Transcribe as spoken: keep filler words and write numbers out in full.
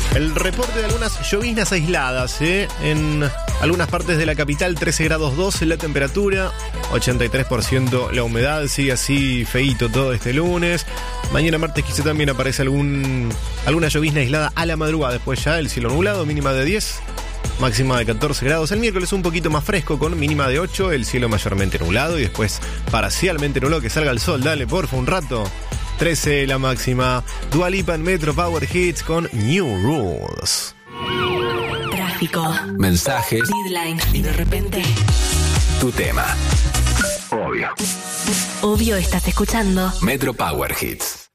El reporte de algunas lloviznas aisladas, ¿eh? En algunas partes de la capital, trece grados doce la temperatura, ochenta y tres por ciento la humedad, sigue así feíto todo este lunes. Mañana martes quizá también aparece algún alguna llovizna aislada a la madrugada, después ya el cielo nublado, mínima de diez, máxima de catorce grados. El miércoles un poquito más fresco con mínima de ocho, el cielo mayormente nublado y después parcialmente nublado, que salga el sol, dale porfa un rato. trece la máxima. Dua Lipa en Metro Power Hits con New Rules. Tráfico, mensajes, deadline y de repente tu tema. Obvio. Obvio estás escuchando Metro Power Hits.